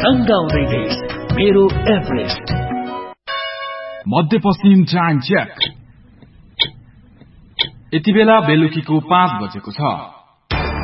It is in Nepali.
रंगाउँदैदेश मेरो एभरेस्ट। मध्यपश्चिम टाइम चेक। यति बेला बेलुकीको 5 बजेको छ।